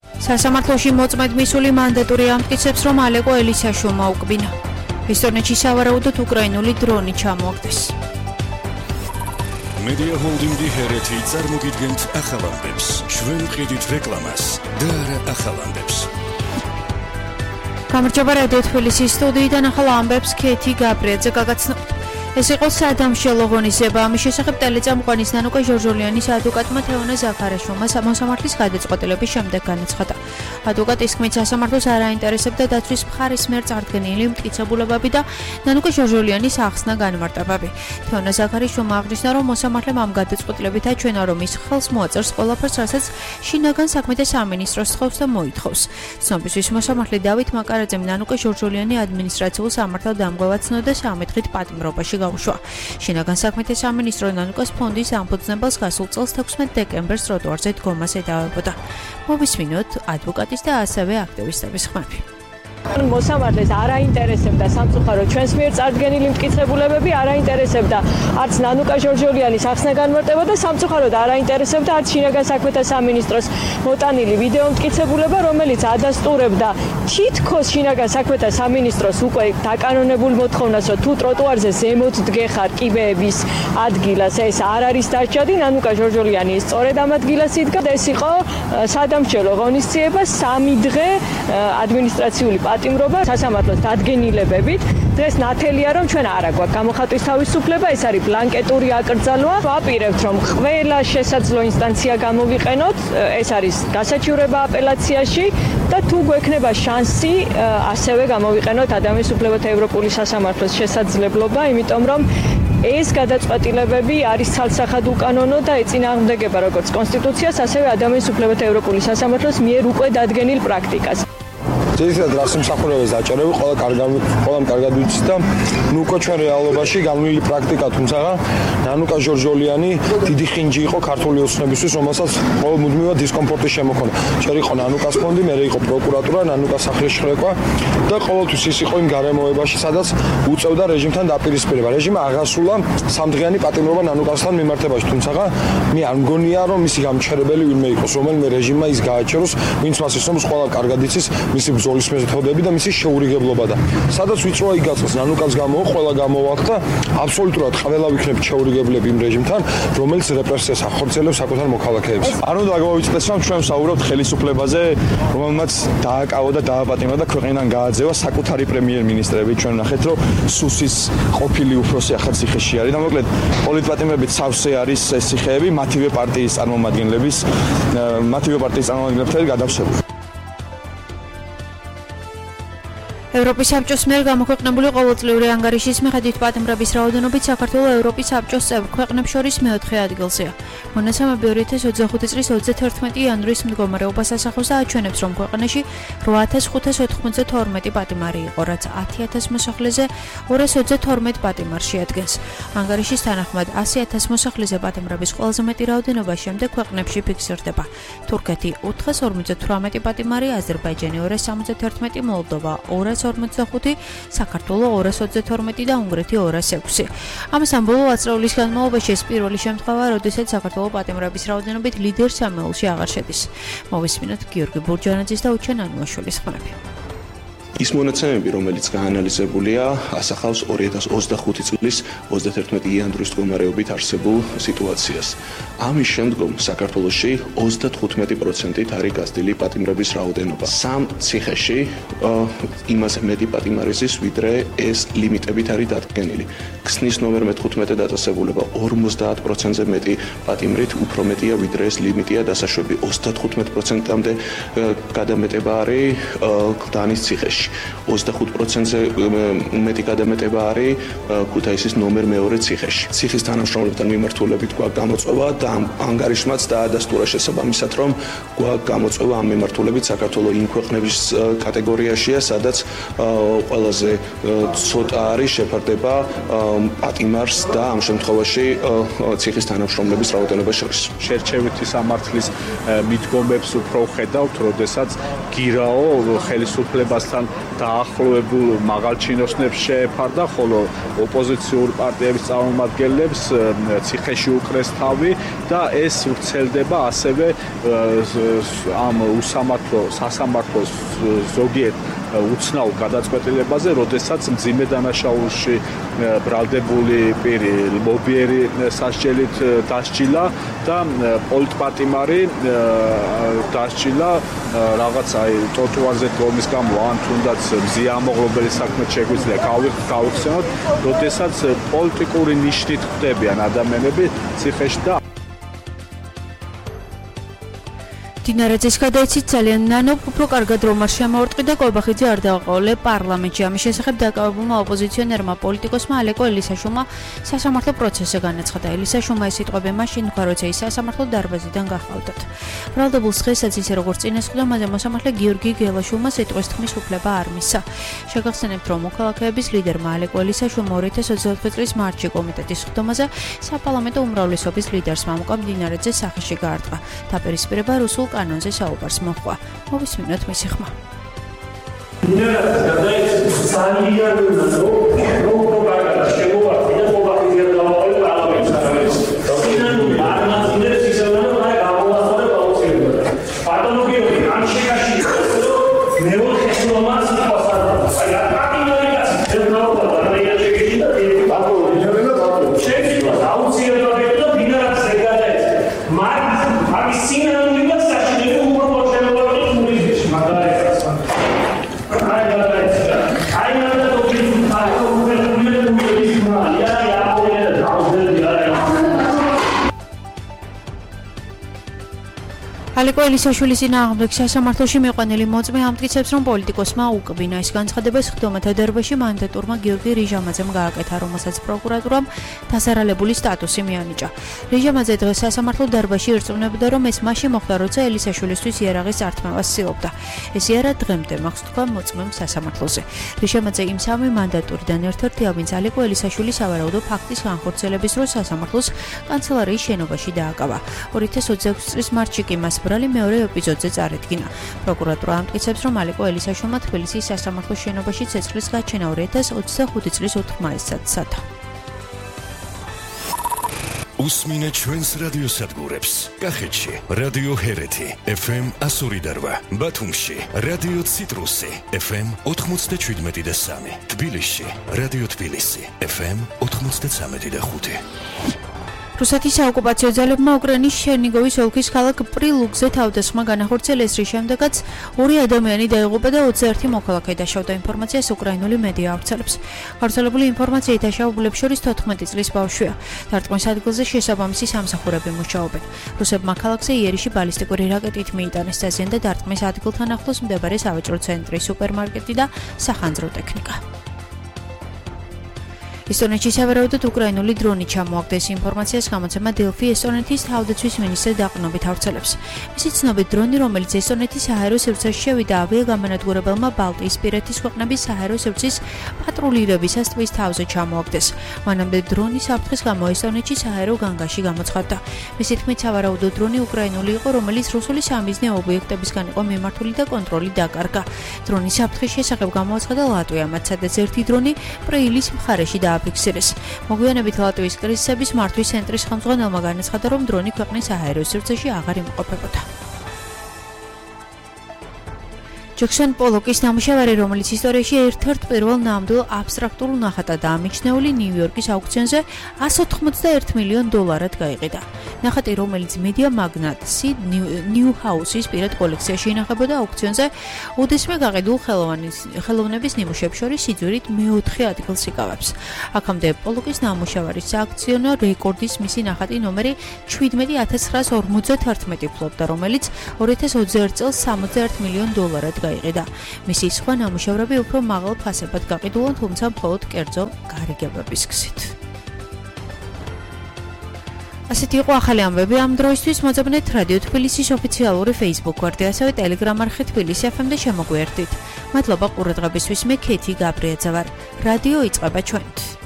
სასამართლოში მოწმედ მისული მანდატური ამტკიცებს, რომ ალეკო ელისაშვილმა უკბინა. ესტონეთში სავარაუდოდ უკრაინული დრონი ჩამოაგდეს. Media Holding-ი ჰერეთი წარმოგიდგენთ ახალ ამბებს. ჩვენ ვყიდით რეკლამას და არა ახალ ამბებს. გამარჯობა რადიო თბილისის სტუდიიდან ახალ ამბებს ქეთი გაბრიაძე გაგაცნობთ. ეს იყო სადამშელო ღონისძიება. ამის შესახებ ტელეწამყვანის ნანუკა ჟორჟოლიანის ადვოკატმა თეონა ზაქარაშვილმა მოსამართლის გადაწყვეტილების შემდეგ განაცხადა. ადვოკატის თქმით, სასამართლოს არ აინტერესებდა დაცვის მხარის მიერ წარდგენილი მტკიცებულებები და ნანუკა ჟორჟოლიანის ახსნა განმარტებები. თეონა ზაქარაშვილმა აღნიშნა, რომ მოსამართლემ ამ გადაწყვეტილებით აჩვენა, რომ ის ხელს მოაწერს ყველაფერს, რასაც შინაგან საქმეთა სამინისტროს თხოვს და მოითხოვს. ცნობისთვის მოსამართლე დავით მაკარაძემ ნანუკა ჟორჟოლიანი ადმინისტრაციულ სამართალ დამკვევად ცნოდა 13 დღით პატიმრობაში გაუშვა. შინაგან საქმეთა სამინისტრო ნანუკას ფონდის ამფუძნებელს გასულ წელს 16 დეკემბერს ტროტუარზე დგომას ედავებოდა. მოვისმინოთ ადვოკატის და ასევე აქტივისტების ხმები. მოსამართლეს არ აინტერესებდა სამწუხაროდ ჩვენს მიერ წარდგენილი მტკიცებულებები, არ აინტერესებდა არც ნანუკა ჟორჟოლიანის ახსნა განმარტება და სამწუხაროდ არ აინტერესებდა არც შინაგან საქმეთა სამინისტროს მოტანილი ვიდეო მტკიცებულება, რომელიც ადასტურებდა თითქოს შინაგან საქმეთა სამინისტროს უკვე დაკანონებულ მოთხოვნას, რომ თუ ტროტუარზე ზემოთ დგეხარ კიბეების ადგილას, ეს არ არის დასჯადი. ნანუკა ჟორჟოლიანი სწორედ ამ ადგილას იდგა და ეს იყო სადამშელო ღონისძიება 3 დღე ადმინისტრაციული პატიმრობა სასამართლოს დადგენილებებით. დღეს ნათელია, რომ ჩვენ არა გვაქვს გამოხატვის თავისუფლება, ეს არის ბლანკეტური აკრძალვა. ვაპირებთ, რომ ყველა შესაძლო ინსტანცია გამოვიყენოთ, ეს არის გასაჩივრება აპელაციაში და თუ გვექნება შანსი, ასევე გამოვიყენოთ ადამიანის უფლებათა ევროპული სასამართლოს შესაძლებლობა, იმიტომ რომ ეს გადაწყვეტილებები არის ცალსახად უკანონო და ეწინააღმდეგება როგორც კონსტიტუციას, ასევე ადამიანის უფლებათა ევროპული სასამართლოს მიერ უკვე დადგენილ პრაქტიკას. ძირითადად რას მსახურებას დაჭერები, ყველამ კარგად ვიცით და ნუ უკვე ჩვენ რეალობაში განვლილი პრაქტიკა, თუმცა ნანუკა ჟორჟოლიანი დიდი ხინჯი იყო ქართული ოცნებისთვის, რომელსაც ყოველ მუდმივად დისკომფორტი შემოქონა. ჯერ იყო ნანუკას ფონდი, მერე იყო პროკურატურა, ნანუკას სახლის შრეკვა და ყოველთვის ის იყო იმ გარემოებაში, სადაც უწევდა რეჟიმთან დაპირისპირება. რეჟიმმა აღასრულა 3 დღიანი პატიმრობა ნანუკასთან მიმართებაში, თუმცა მე არ მგონია, რომ მისი გამჩერებელი ვინმე იყოს, რომელიმე რეჟიმმა ის გააჩეროს, ვინც მას ისწრებს, ყველა კარგად იცის მისი ბრძოლის მეთოდები და მისი შეურიგებლობა და სადაც ვიწროა იგაწყოს ნანუკას გამოვა, ყველა გამოვაქვს და აბსოლუტურად ყველა ვიქნებით შეურიგებლები იმ რეჟიმთან, რომელიც რეპრესიას ახორციელებს საკუთარ მოქალაქეებს. არ უნდა გამოვიწყდეს, რომ ჩვენ ვსაუბრობთ ხელისუფლებაზე, რომელმაც დააკავა და დააპატიმრა და ქვეყნიდან გააძევა საკუთარი პრემიერ-მინისტრები. ჩვენ ვნახეთ, რომ სუსის ყოფილი უფროსი ახალ ციხეში არის და მოკლედ პოლიტპატიმრებით სავსე არის ეს ციხეები მათივე პარტიის წარმომადგენლებთან გადავსებული. ევროპის საბჭოს მიერ გამოქვეყნებული ყოველწლიური ანგარიშის მიხედვით პატიმრების რაოდენობით საქართველო ევროპის საბჭოს წევრ ქვეყნებს შორის მეოთხე ადგილზეა. მონაცემები 2025 წლის 31 იანვრის მდგომარეობას ასახავს და აჩვენებს, რომ ქვეყანაში 8592 პატიმარი იყო, რაც 10000 მოსახლეზე 222 პატიმარს შეადგენს. ანგარიშის თანახმად 100000 მოსახლეზე პატიმრების ყველაზე მეტი რაოდენობა შემდეგ ქვეყნებში ფიქსირდება. თურქეთი 458 პატიმარი, აზერბაიჯანი 271, მოლდოვა 245, საქართველო 222 და უნგრეთი 206. ამასთან ბოლო ათწლეულის განმავლობაში ეს პირველი შემთხვევაა, როდესაც საქართველო პატიმრების რაოდენობით ლიდერ სამეულში აღარ შედის. მოვისმინოთ გიორგი ბურჯანაძის და უჩენ ანუაშვილის ხმები. ის მონაცემები, რომელიც გაანალიზებულია, ასახავს 2025 წლის 31 იანვრის მდგომარეობით არსებულ სიტუაციას. ამის შემდგომ საქართველოში 35% არის გაზრდილი პატიმრების რაოდენობა. 3 ციხეში იმაზე მეტი პატიმარი ზის, ვიდრე ეს ლიმიტებით არის დადგენილი. ქსნის ნომერ 15 დაწესებულება 50%-ზე მეტი პატიმრით უფრო მეტია, ვიდრე ეს ლიმიტია დასაშვები. 35%-მდე გადამეტება არის გლდანის ციხეში. 25%-ზე მეტი გადამეტება არის ქუთაისის ნომერ 2 ციხეში. ციხის თანამშრომლებთან მიმართულებით გვაქვს გამოწვევა და ანგარიშმაც დაადასტურა შესაბამისად, რომ გვაქვს გამოწვევა ამ მიმართულებით საქართველოს იმ ქვეყნების კატეგორიაშია, სადაც ყველაზე ცოტა არის შეფარდება პატიმარს და ამ შემთხვევაში ციხის თანამშრომლების რაოდენობას შორის. შერჩევითი სამართლის მიდგომებს უფრო ხედავთ, როდესაც გირაო ხელისუფლებასთან დაახლოებულ მაღალ ჩინოსნებს შეეფარდა, ხოლო ოპოზიციურ პარტიების წარმომადგენლებს ციხეში უკრეს თავი და ეს ვრცელდება ასევე ამ სასამართლოს ზოგიერთ უცნაურ გადაწყვეტილებაზე, როდესაც მძიმე დანაშაულში ბრალდებული პირი ლობიერი სასჯელით დასჯილა და პოლიტპატიმარი დასჯილა რაღაც ტროტუარზე დგომის გამო, ან თუნდაც მზია ამოღლობელი საქმეც შეგვიძლია გავიხსენოთ, როდესაც პოლიტიკური ნიშნით ხდებიან ადამიანები ციხეში და დინარაძის გადაიცით ძალიან ნანობ, უფრო კარგად რომ არ შემოარტყიდა კობახიძე არ დააყოლე პარლამენტში. ამის შესახებ დაკავებულმა ოპოზიციონერმა პოლიტიკოსმა ალეკო ელისაშვილმა სასამართლო პროცესზე განაცხადა. ელისაშვილმა ეს სიტყვები მაშინ თქვა, როცა ის სასამართლო დარბაზიდან გაჰყავდათ. ბრალდებულს დღესაც ისე როგორც წინასწრდა, მასზე მოსამართლე გიორგი გელაშვილმა სიტყვის თქმის უფლება არ მისცა. შეგახსენებთ, რომ მოქალაქეების ლიდერმა ალეკო ელისაშვილმა 2024 წლის მარტში კომიტეტის ხდომაზე საპარლამენტო უმრავლესობის ლიდერს მამუკა დინარაძეს სახეში გაარტყა. დაპირისპირება რუსულ კანონზე საუბარს მოჰყვა. მოვისმინოთ მისი ხმა. ალეკო ელისაშვილის წინააღმდეგ სასამართლოში მიყვანილი მოწმე ამტკიცებს, რომ პოლიტიკოსმა უკბინა ის განცხადებას ხდომათა დარბაზში მანდატურმა გიორგი რიჟამაძემ გააკეთა, რომელსაც პროკურატურამ დასარალებული სტატუსი მიანიჭა. რიჟამაძე დღეს სასამართლო დარბაზში ირწმუნებოდა, რომ ეს მაშინ მოხდა, როცა ელისაშვილისთვის იარაღის წართმევას ცდილობდა. ეს იარა დღემდე მაქვს თქვა მოწმემ სასამართლოზე. რიჟამაძე იმ სამი მანდატურიდან ერთ-ერთია, ვინც ალეკო ელისაშვილის სავარაუდო ფაქტის განხორციელების დროს სასამართლოს კანცელარიის შენობაში დააკავა. 2026 წლის მარტში კი მას ბრალი მეორე ეპიზოდზე წარედგინა. პროკურატურა ამტკიცებს, რომ ალეკო ელისაშვილმა თბილისის სასამართლოს შენობაში ცეცხლის გაჩენა 2025 წლის 4 მაისს სცადა. უსმინეთ ჩვენს რადიოსადგურებს. კახეთში რადიო ჰერეთი FM 102.8, ბათუმში რადიო ციტრუსი FM 97.3, თბილისში რადიო თბილისი FM 93.5. რუსეთის საოკუპაციო ძალებმა უკრაინის ჩერნიგოვის ოლქის ქალაქ პრილუგზე თავდასხმა განახორციელეს, რის შემდეგაც 2 ადამიანი დაიღუპა და 21 მოქალაქე დაშავდა. ინფორმაციას უკრაინული მედია ავრცელებს. გავრცელებული ინფორმაციით დაშავებულებს შორის 14 წლის ბავშვია. დარტყმის ადგილზე შესაბამისი სამსახურები მუშაობენ. რუსებმა ქალაქზე იერიში ბალისტიკური რაკეტით მიიტანეს, დაზიანდა დარტყმის ადგილთან ახლოს მდებარე სავაჭრო ცენტრი, სუპერმარკეტი და სახანძრო ტექნიკა. ესტონეთში სავარაუდოდ უკრაინული დრონი ჩამოაგდეს. ინფორმაციას გამოცემა დელფი ესტონეთის თავდაცვის მინისტრ დაყრდნობით ავრცელებს. მისი ცნობით დრონი, რომელიც ესტონეთის საჰაერო სივრცეში შევიდა, ავიაგამანადგურებელმა ბალტიისპირეთის ქვეყნების საჰაერო სივრცის პატრულირებისას ტბის თავზე ჩამოაგდეს. მანამდე დრონის საფრთხის გამო ესტონეთში საჰაერო განგაში გამოცხადდა. მისი თქმით, სავარაუდო დრონი უკრაინული იყო, რომელიც რუსული სამიზნე ობიექტებისგან იყო მიმართული და კონტროლი დაკარგა. დრონის საფრთხის შესახებ გამოაცხადა ლატვიამ, სადაც ერთი დრონი პრეილის მხარეში აფიქსირეს. მოგვიანებით ლატვიის კრიზისების მართვის ცენტრის ხელმძღვანელმა განაცხადა, რომ დრონი ქვეყნის საჰაერო სივრცეში აღარ იმყოფებოდა. ჯექსონ პოლოკის ნამუშევარი, რომელიც ისტორიაში ერთ-ერთ პირველ ნამდვილ აბსტრაქტულ ნახატადაა მიჩნეული, ნიუ-იორკის აუქციონზე $181 მილიონ გაიყიდა. ნახატი, რომელიც მედია მაგნატ სიდ ნიუჰაუსის პირად კოლექციაში ინახებოდა, აუქციონზე უდიდესმე გაყიდულ ხელოვნების ნიმუშებს შორის სიძვირით მეოთხე ადგილს იკავებს. აქამდე პოლოკის ნამუშევარის სააქციონო რეკორდის მისი ნახატი ნომერი 17951 ფლობდა, რომელიც 2021 წელს $61 მილიონ გაიყიდა. მისი სხვა ნამუშევრები უფრო მაღალ ფასებად გაყიდულან, თუმცა მხოლოდ კერძო გარიგებების გზით. ასეთი იყო ახალი ამბები ამ დროისთვის. მოძებნეთ რადიო თბილისის ოფიციალური Facebook გვერდი, ასევე Telegram არხი თბილისი FM და შემოგვიერთდით. მადლობა ყურადღებისთვის. მე ქეთი გაბრიაძე ვარ. რადიო იწყება ჩვენით.